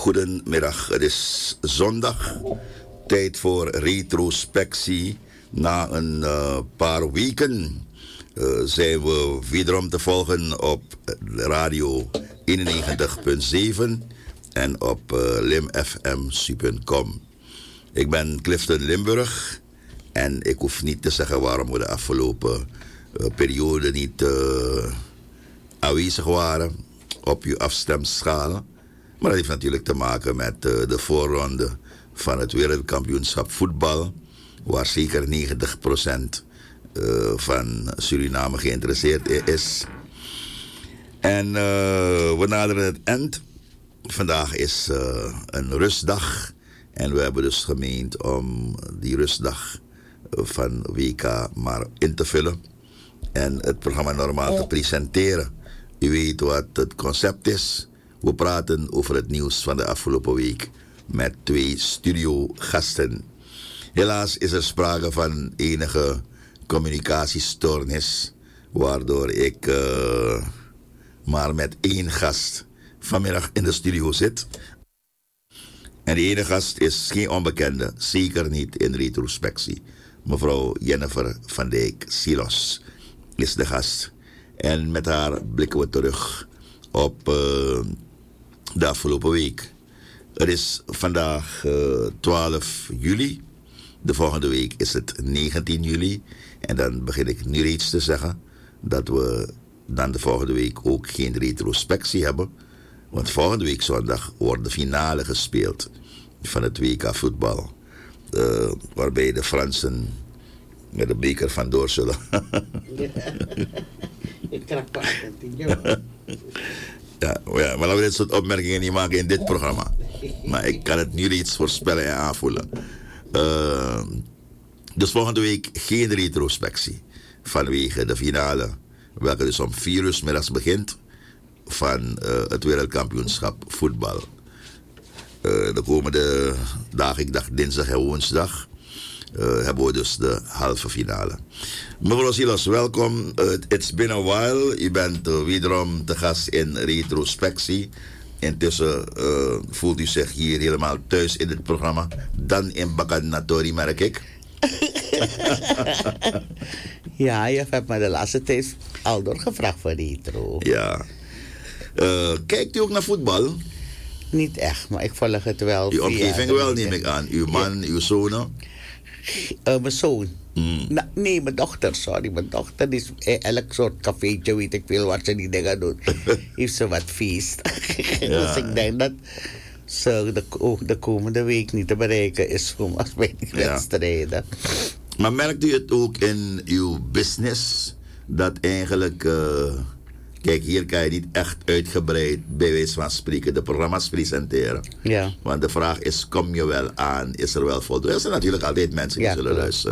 Goedemiddag, het is zondag. Tijd voor retrospectie. Na een paar weken zijn we wederom te volgen op radio 91.7 en op limfm.com. Ik ben Clifton Limburg en ik hoef niet te zeggen waarom we de afgelopen periode niet aanwezig waren op uw afstemschalen. Maar dat heeft natuurlijk te maken met de voorronde van het wereldkampioenschap voetbal, waar zeker 90% van Suriname geïnteresseerd is. En we naderen het eind. Vandaag is een rustdag. En we hebben dus gemeend om die rustdag van WK maar in te vullen. En het programma normaal te presenteren. U weet wat het concept is. We praten over het nieuws van de afgelopen week met 2 studiogasten. Helaas is er sprake van enige communicatiestoornis, waardoor ik maar met 1 gast vanmiddag in de studio zit. En die ene gast is geen onbekende, zeker niet in retrospectie. Mevrouw Jennifer van Dijk Silos is de gast. En met haar blikken we terug op de afgelopen week. Het is vandaag 12 juli. De volgende week is het 19 juli. En dan begin ik nu reeds te zeggen dat we dan de volgende week ook geen retrospectie hebben. Want volgende week zondag wordt de finale gespeeld van het WK voetbal. Waarbij de Fransen met de beker vandoor zullen. Ik krijg pas Ja, maar laten we dit soort opmerkingen niet maken in dit programma. Maar ik kan het nu reeds voorspellen en aanvoelen. Dus volgende week geen retrospectie. Vanwege de finale, welke dus om 4 uur 's middags begint, van het wereldkampioenschap voetbal. De komende dagen, ik dacht dinsdag en woensdag, hebben we dus de halve finale. Mevrouw Silos, welkom. It's been a while. U bent wederom te gast in retrospectie. Intussen voelt u zich hier helemaal thuis in het programma. Dan in Bakanatori, merk ik. Ja, je hebt me de laatste tijd al doorgevraagd voor retro. Ja. Kijkt u ook naar voetbal? Niet echt, maar ik volg het wel. Uw omgeving wel, neem ik aan. Uw man, uw zonen? Mijn zoon. Nee, mijn dochter, sorry. Mijn dochter is elk soort cafeetje, weet ik veel, wat ze die dingen doet. Heeft ze wat feest. Dus ik denk dat ze de komende week niet te bereiken is als bij die wedstrijden. Maar merkt u het ook in uw business? Dat eigenlijk... Kijk, hier kan je niet echt uitgebreid, bij wijze van spreken, de programma's presenteren. Ja. Want de vraag is, kom je wel aan? Is er wel voldoende? Er zijn natuurlijk altijd mensen die zullen luisteren.